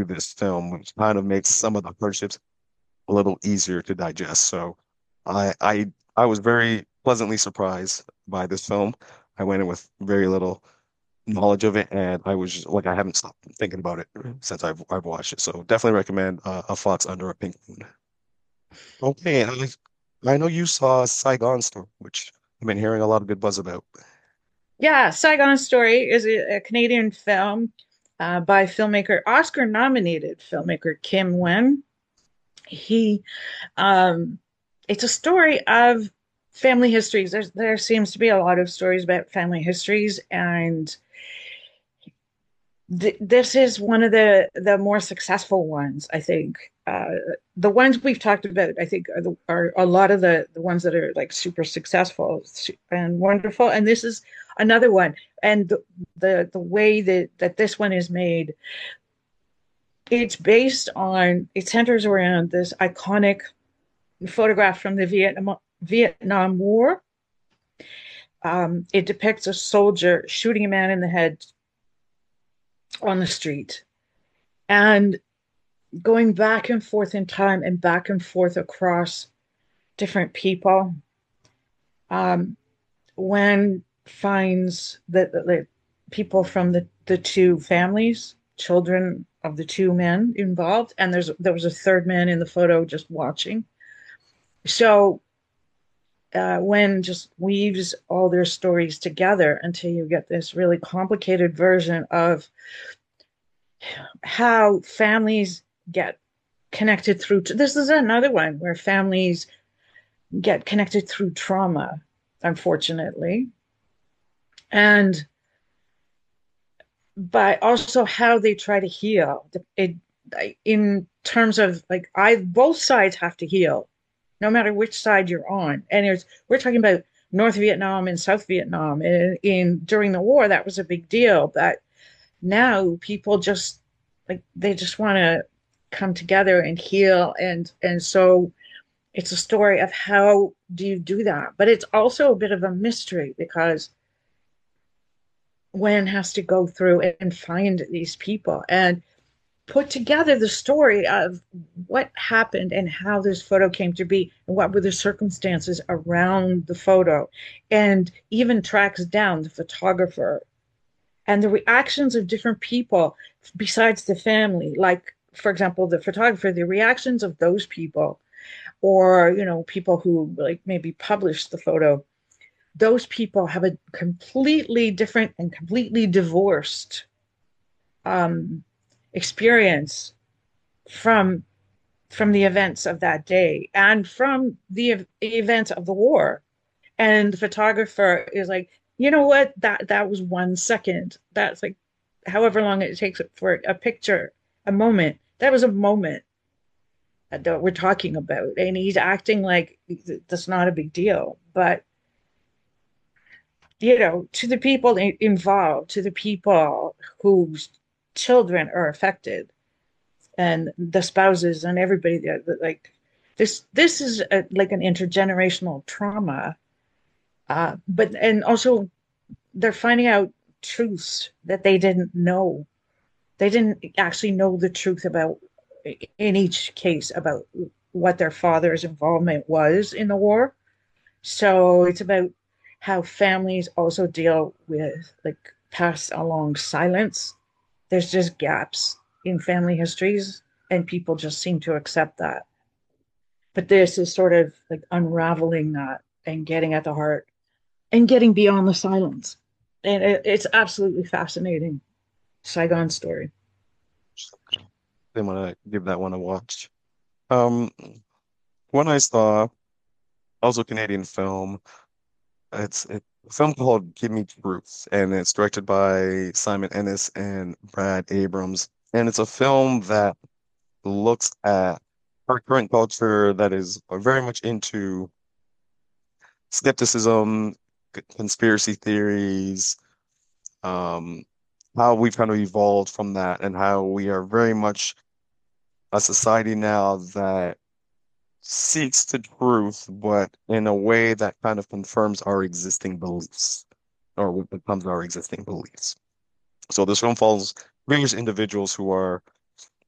this film, which kind of makes some of the hardships a little easier to digest. So I was very pleasantly surprised by this film. I went in with very little knowledge of it, and I was just, like, I haven't stopped thinking about it since I've watched it. So definitely recommend A Fox Under a Pink Moon. Okay, and I know you saw Saigon Storm, which I've been hearing a lot of good buzz about. Yeah, Saigon Story is a Canadian film by filmmaker, Oscar-nominated filmmaker Kim Wen. He, um, it's a story of family histories. There seems to be a lot of stories about family histories, and this is one of the more successful ones, I think. The ones we've talked about, I think, are a lot of the ones that are like super successful and wonderful. And this is another one. And the way that this one is made, it's based on, it centers around this iconic photograph from the Vietnam War. It depicts a soldier shooting a man in the head on the street. And going back and forth in time and back and forth across different people. Um, when finds that the people from the two families, children of the two men involved, and there was a third man in the photo just watching. So when just weaves all their stories together until you get this really complicated version of how families get connected through. This is another one where families get connected through trauma, unfortunately, and but also how they try to heal. It in terms of like I both sides have to heal, no matter which side you're on. And we're talking about North Vietnam and South Vietnam, and in during the war that was a big deal. But now people just like they just want to come together and heal, and so it's a story of how do you do that. But it's also a bit of a mystery because Wen has to go through and find these people and put together the story of what happened and how this photo came to be and what were the circumstances around the photo, and even tracks down the photographer and the reactions of different people besides the family. Like, for example, the photographer, the reactions of those people, or, people who like maybe published the photo, those people have a completely different and completely divorced um, experience from from the events of that day and from the events of the war. And the photographer is like, you know what? That was 1 second. That's like however long it takes for a picture, a moment. That was a moment that we're talking about, and he's acting like that's not a big deal. But to the people involved, to the people whose children are affected, and the spouses and everybody there, like this is like an intergenerational trauma. But and also they're finding out truths that they didn't know. They didn't actually know the truth about, in each case, about what their father's involvement was in the war. So it's about how families also deal with like pass along silence. There's just gaps in family histories, and people just seem to accept that. But this is sort of like unraveling that and getting at the heart and getting beyond the silence. And it's absolutely fascinating. Saigon Story. They want to give that one a watch. Um, One I saw, also Canadian film. It's a film called Give Me Truth, and it's directed by Simon Ennis and Brad Abrams. And it's a film that looks at our current culture that is very much into skepticism, conspiracy theories, um, how we've kind of evolved from that, and how we are very much a society now that seeks the truth, but in a way that kind of confirms our existing beliefs, or what becomes our existing beliefs. So this film follows various individuals who are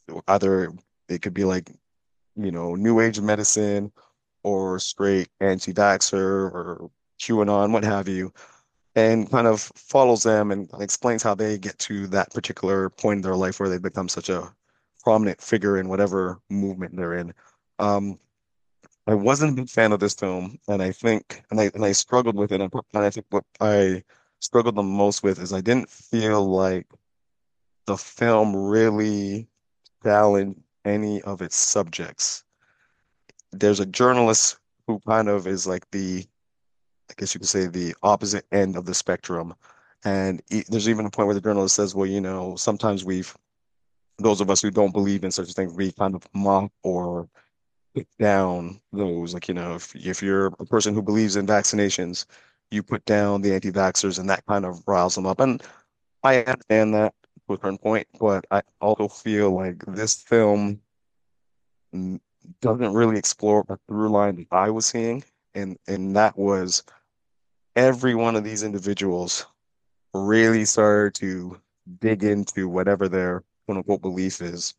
Either it could be like, new age medicine or straight anti-vaxxer or QAnon, what have you, and kind of follows them and explains how they get to that particular point in their life where they become such a prominent figure in whatever movement they're in. Um, I wasn't a big fan of this film, and I think, and I struggled with it, and I think what I struggled the most with is I didn't feel like the film really challenged any of its subjects. There's a journalist who kind of is like I guess you could say, the opposite end of the spectrum. And there's even a point where the journalist says, well, sometimes those of us who don't believe in such things, we kind of mock or put down those. Like, if you're a person who believes in vaccinations, you put down the anti-vaxxers and that kind of riles them up. And I understand that to a certain point, but I also feel like this film mm, doesn't really explore a through line that I was seeing. And that was every one of these individuals really started to dig into whatever their quote unquote belief is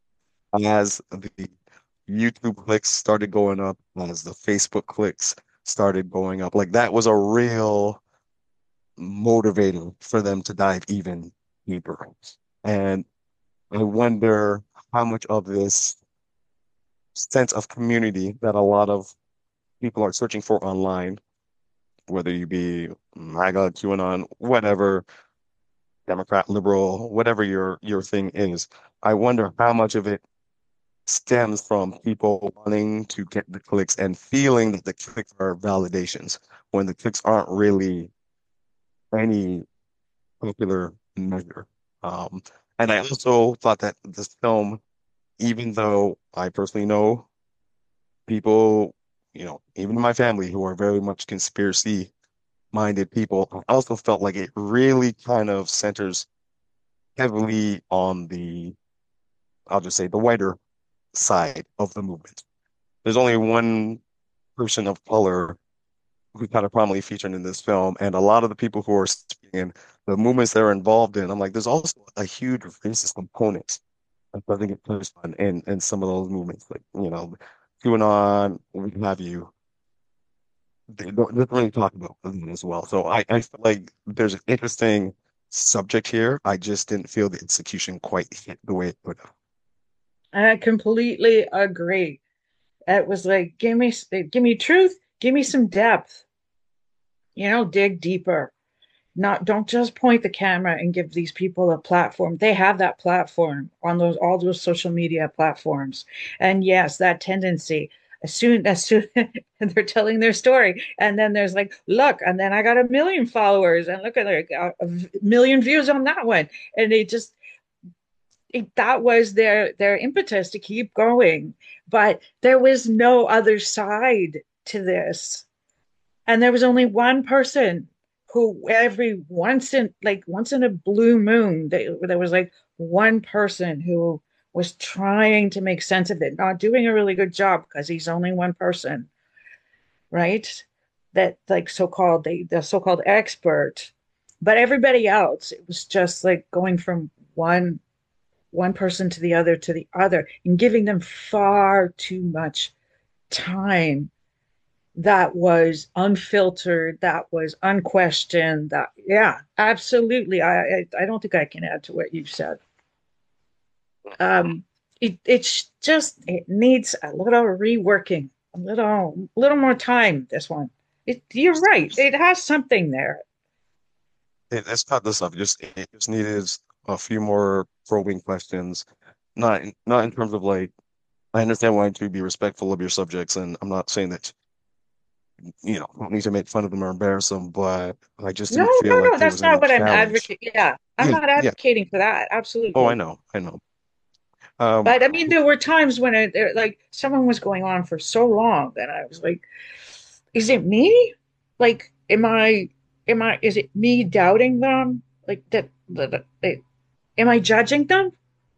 as the YouTube clicks started going up, as the Facebook clicks started going up. Like that was a real motivator for them to dive even deeper. And I wonder how much of this sense of community that a lot of people are searching for online, whether you be MAGA, QAnon, whatever, Democrat, liberal, whatever your thing is, I wonder how much of it stems from people wanting to get the clicks and feeling that the clicks are validations when the clicks aren't really any popular measure. Um, and I also thought that this film, even though I personally know people, even in my family who are very much conspiracy minded people, I also felt like it really kind of centers heavily on I'll just say, the whiter side of the movement. There's only one person of color who kind of prominently featured in this film, and a lot of the people who are speaking, the movements they're involved in, I'm like, there's also a huge racist component that doesn't get touched on in some of those movements, like, QAnon, what have you. They don't really talk about them as well. So I feel like there's an interesting subject here. I just didn't feel the execution quite hit the way it could have. I completely agree. It was like, give me truth, give me some depth, dig deeper. Not don't just point the camera and give these people a platform. They have that platform on those all those social media platforms. And yes, that tendency as soon they're telling their story, and then there's like, look, and then I got 1 million followers, and look at like a million views on that one, and that was their impetus to keep going. But there was no other side to this, and there was only one person who every once in a blue moon there was like one person who was trying to make sense of it, not doing a really good job because he's only one person, right? That like so-called the so-called expert, but everybody else, it was just like going from one person to the other and giving them far too much time that was unfiltered, that was unquestioned. That yeah, absolutely. I don't think I can add to what you've said. It's just it needs a little reworking, a little more time. This one, you're right. It has something there. It's not this stuff. It just needed a few more probing questions. Not in terms of like, I understand wanting to be respectful of your subjects, and I'm not saying that don't need to make fun of them or embarrass them, but I just No, didn't feel no, like no. there That's was any not what I'm challenge. advocating. Yeah, I'm Yeah, not yeah. advocating for that. Oh, I Absolutely. know, I know. Um, But I mean, there were times when like someone was going on for so long that I was like, is it me? Like, is it me doubting them? Like am I judging them?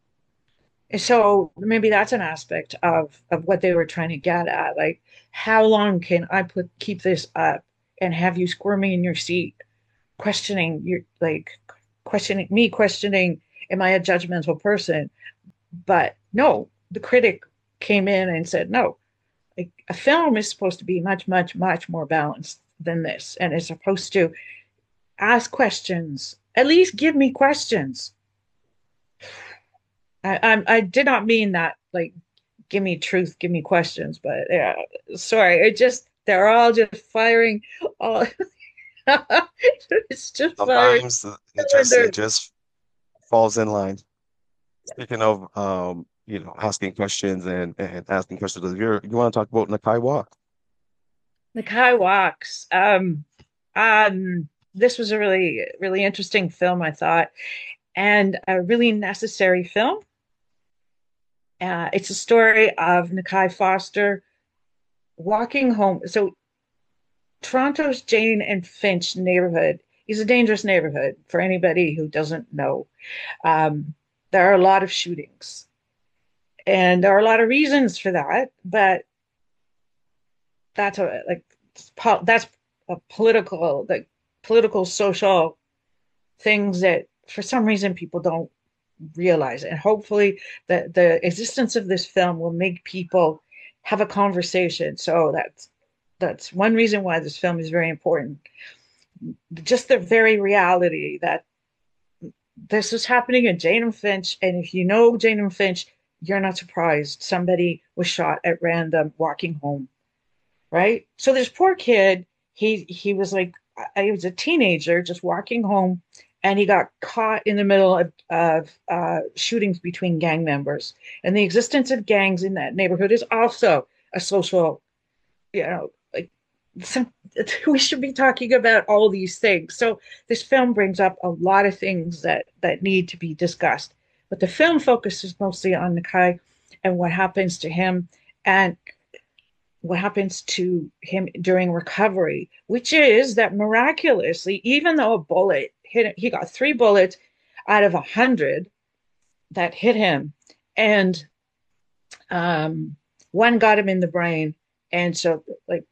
So maybe that's an aspect of what they were trying to get at. Like, how long can I keep this up and have you squirming in your seat, questioning, am I a judgmental person? But no, the critic came in and said, no, like, a film is supposed to be much, much, much more balanced than this. And it's supposed to ask questions, at least give me questions. I did not mean that, like, give me truth, give me questions, but yeah, sorry. It just, they're all just firing all, it's just firing Sometimes it cylinders. just falls in line. Speaking of asking questions and asking questions of the viewer, you want to talk about Nakai Walk? The Kai Walks. This was a really, really interesting film, I thought, and a really necessary film. It's a story of Nakai Foster walking home. So Toronto's Jane and Finch neighborhood is a dangerous neighborhood for anybody who doesn't know. Um, there are a lot of shootings, and there are a lot of reasons for that. But that's a like that's a political, like, political social things that for some reason people don't realize. And hopefully the existence of this film will make people have a conversation. So that's one reason why this film is very important. Just the very reality that this is happening in Jane and Finch, and if you know Jane and Finch, you're not surprised somebody was shot at random walking home, right? So this poor kid, he was like, he was a teenager just walking home, and he got caught in the middle of shootings between gang members. And the existence of gangs in that neighborhood is also a social, like, some, we should be talking about all these things. So this film brings up a lot of things that need to be discussed. But the film focuses mostly on Nakai and what happens to him, and what happens to him during recovery, which is that miraculously, even though a bullet hit him, he got 3 bullets out of 100 that hit him, and um, one got him in the brain, and so, like,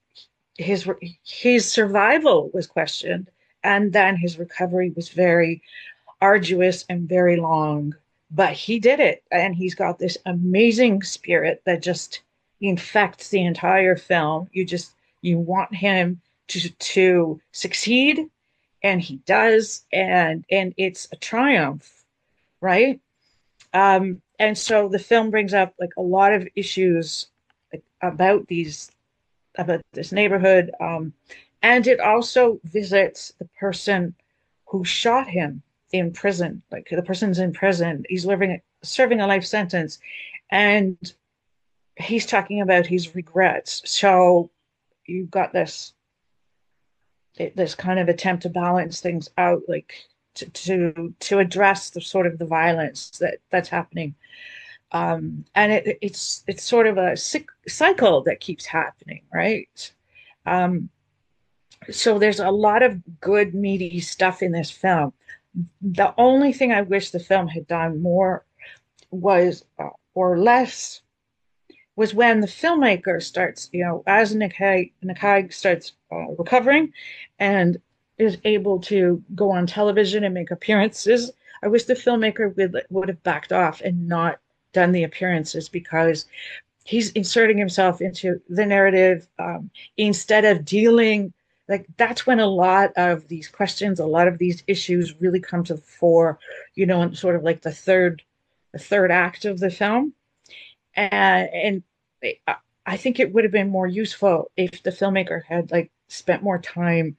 his survival was questioned, and then his recovery was very arduous and very long. But he did it, and he's got this amazing spirit that just infects the entire film. You want him to succeed, and he does, and it's a triumph, right? And so the film brings up, like, a lot of issues, like, about this neighborhood, and it also visits the person who shot him in prison. Like, the person's in prison, he's serving a life sentence, and he's talking about his regrets. So you've got this kind of attempt to balance things out, like, to address the sort of the violence that's happening, and it's sort of a cycle that keeps happening, right? Um, so there's a lot of good meaty stuff in this film. The only thing I wish the film had done more was, or less, was when the filmmaker starts, as Nakai starts recovering and is able to go on television and make appearances. I wish the filmmaker would have backed off and not done the appearances, because he's inserting himself into the narrative, instead of dealing, like, that's when a lot of these questions, a lot of these issues really come to the fore, in sort of like the third act of the film. And I think it would have been more useful if the filmmaker had, like, spent more time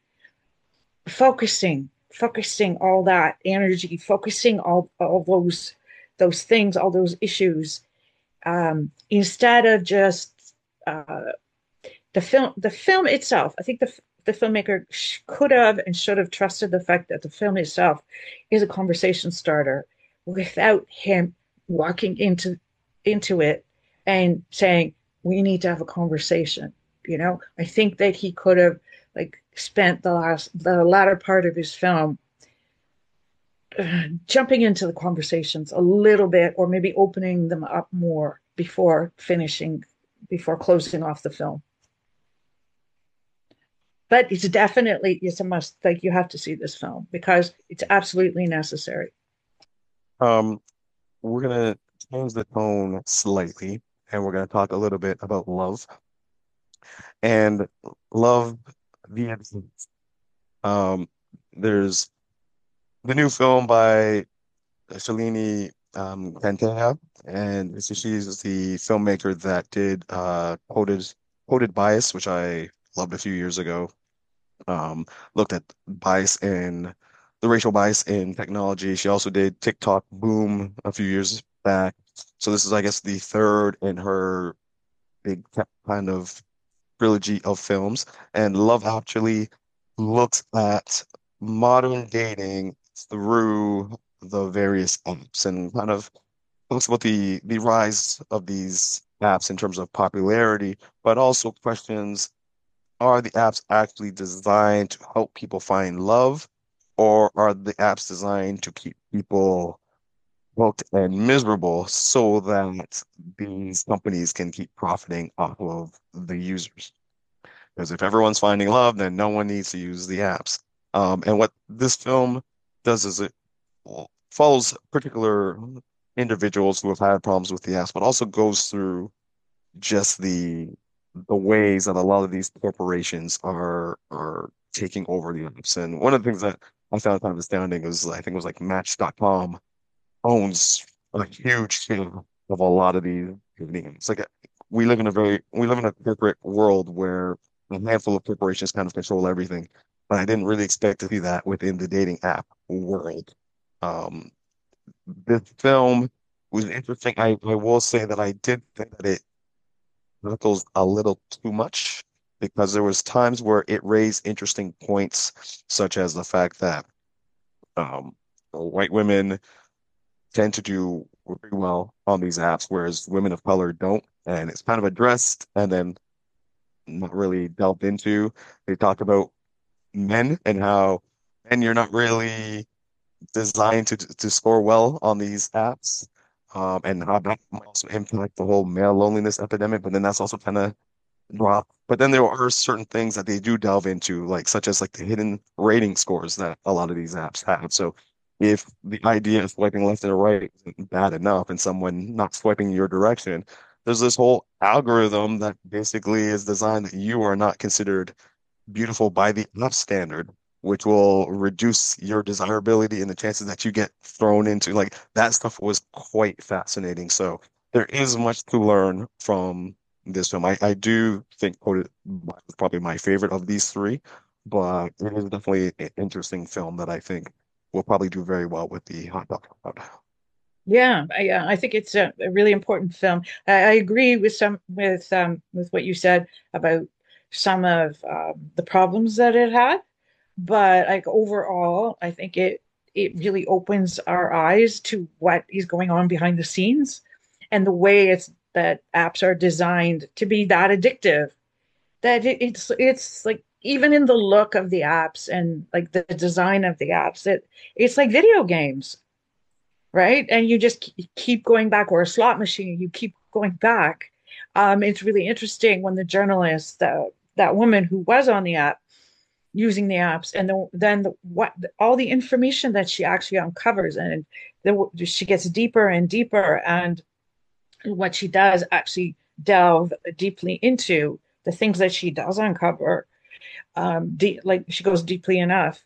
focusing all that energy, focusing all those things, all those issues, instead of just the film itself. I think the filmmaker could have and should have trusted the fact that the film itself is a conversation starter, without him walking into it and saying, we need to have a conversation. I think that he could have, like, spent the latter part of his film jumping into the conversations a little bit, or maybe opening them up more before closing off the film. But it's a must. Like, you have to see this film because it's absolutely necessary. Um, we're gonna change the tone slightly, and we're going to talk a little bit about love and love via. Um, there's the new film by Shalini Panteja, and she's the filmmaker that did Coded Bias, which I loved a few years ago. Looked at bias in the racial bias in technology. She also did TikTok Boom a few years back. So this is, I guess, the third in her big kind of trilogy of films. And Love Actually looks at modern dating through the various apps and kind of looks about the rise of these apps in terms of popularity, but also questions, are the apps actually designed to help people find love, or are the apps designed to keep people hooked and miserable so that these companies can keep profiting off of the users? Because if everyone's finding love, then no one needs to use the apps. And what this film does is it follows particular individuals who have had problems with the apps, but also goes through just the ways that a lot of these corporations are taking over the apps. And one of the things that I found kind of astounding was I think it was like Match.com owns a huge share of a lot of these names. Like we live in a corporate world where a handful of corporations kind of control everything. But I didn't really expect to see that within the dating app world. Um, this film was interesting. I will say that I did think that it goes a little too much because there was times where it raised interesting points, such as the fact that um, white women tend to do very well on these apps, whereas women of color don't. And it's kind of addressed and then not really delved into. They talk about men and how men, you're not really designed to score well on these apps. And how that might also impact the whole male loneliness epidemic, but then that's also kind of drop. But then there are certain things that they do delve into, like such as like the hidden rating scores that a lot of these apps have. So if the idea of swiping left and right isn't bad enough and someone not swiping your direction, there's this whole algorithm that basically is designed that you are not considered beautiful by the app standard, which will reduce your desirability and the chances that you get thrown into like that stuff was quite fascinating. So there is much to learn from this film. I do think Coded is probably my favorite of these three, but it is definitely an interesting film that I think will probably do very well with the hot dog crowd. Yeah, I think it's a really important film. I agree with with what you said about some of the problems that it had, but like overall, I think it really opens our eyes to what is going on behind the scenes and the way it's that apps are designed to be that addictive. That it's like even in the look of the apps and like the design of the apps, it's like video games, right? And you just keep going back, or a slot machine, you keep going back. It's really interesting when the journalist, that woman who was on the app, using the apps, and what all the information that she actually uncovers, and she gets deeper and deeper, and what she does actually delve deeply into the things that she does uncover. Like she goes deeply enough,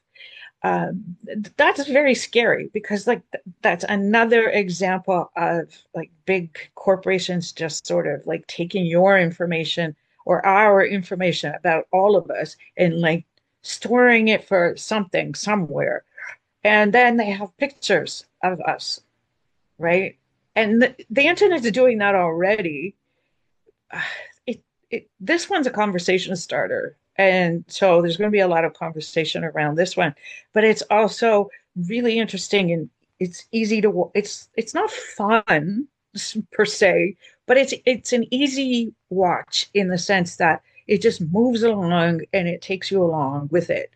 that's very scary because like that's another example of like big corporations just sort of like taking your information or our information about all of us and like storing it for something somewhere, and then they have pictures of us, right? And the internet is doing that already. it, this one's a conversation starter. And so there's going to be a lot of conversation around this one, but it's also really interesting, and it's easy to, it's not fun per se, but it's an easy watch in the sense that it just moves along and it takes you along with it.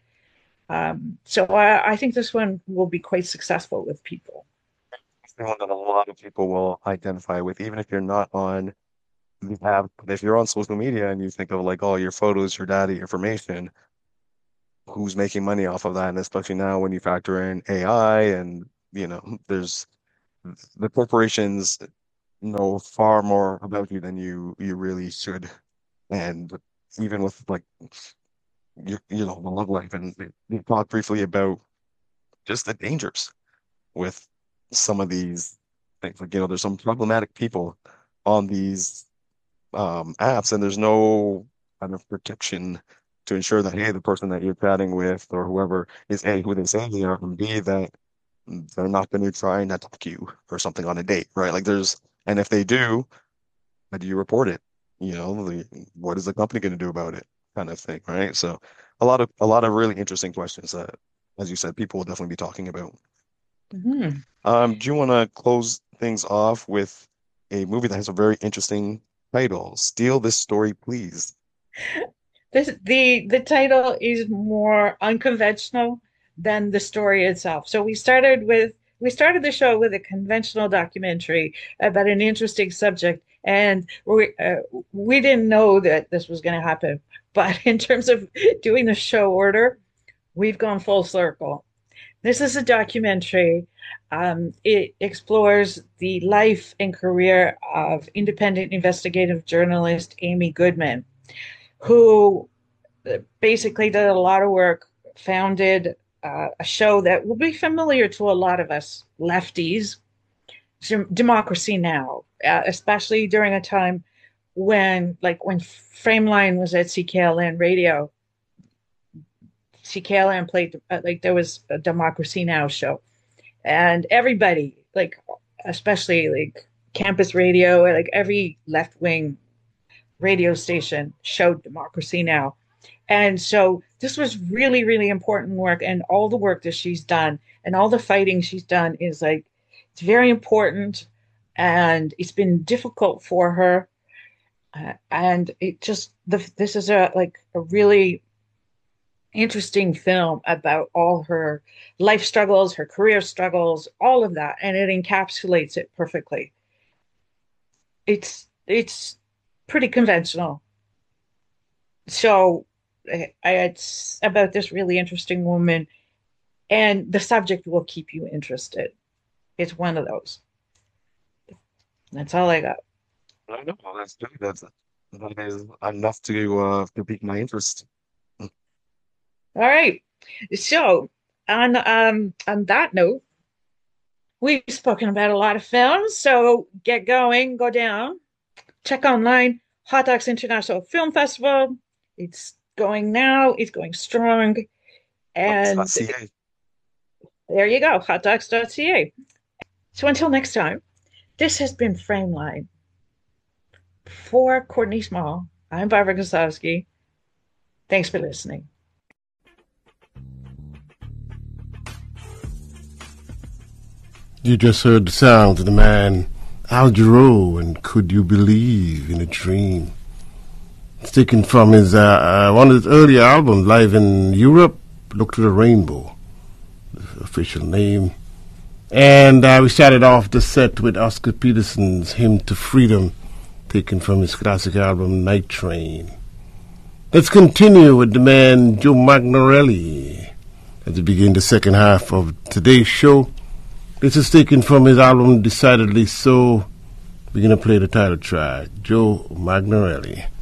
So I think this one will be quite successful with people. It's the one that a lot of people will identify with, even if you're not on the app. If you're on social media and you think of like, oh, your photos, your data, your information, who's making money off of that? And especially now when you factor in AI and, there's the corporations. know far more about you than you really should. And even with like the love life, and they talk briefly about just the dangers with some of these things. Like, there's some problematic people on these apps, and there's no kind of protection to ensure that, hey, the person that you're chatting with or whoever is A, who they say they are, and B, that they're not going to try and attack you or something on a date, right? And if they do, how do you report it? What is the company going to do about it? Kind of thing, right? So a lot of really interesting questions that, as you said, people will definitely be talking about. Mhm. Do you want to close things off with a movie that has a very interesting title? Steal This Story, Please. The title is more unconventional than the story itself. So we started the show with a conventional documentary about an interesting subject, and we didn't know that this was going to happen. But in terms of doing the show order, we've gone full circle. This is a documentary. It explores the life and career of independent investigative journalist Amy Goodman, who basically did a lot of work, founded a show that will be familiar to a lot of us lefties, Democracy Now, especially during a time when Frameline was at CKLN radio. CKLN played like there was a Democracy Now show, and everybody especially campus radio, like every left wing radio station showed Democracy Now. And so this was really, really important work. And all the work that she's done and all the fighting she's done is it's very important. And it's been difficult for her. And this is a really interesting film about all her life struggles, her career struggles, all of that. And it encapsulates it perfectly. It's pretty conventional. So it's about this really interesting woman, and the subject will keep you interested. It's one of those. That's all I got. I know, that's good. That is enough to pique my interest. All right. So on that note, we've spoken about a lot of films. So get going, go down, check online, Hot Docs International Film Festival. It's going now. It's going strong. And .ca. there you go, hotdocs.ca. So until next time, this has been Frameline. For Courtney Small, I'm Barbara Kosowski. Thanks for listening. You just heard the sounds of the man Al Jarreau and Could You Believe in a Dream? It's taken from his one of his earlier albums, live in Europe, Look to the Rainbow, the official name. And we started off the set with Oscar Peterson's Hymn to Freedom, taken from his classic album Night Train. Let's continue with the man Joe Magnarelli as we begin the second half of today's show. This is taken from his album Decidedly So. We're going to play the title track, Joe Magnarelli.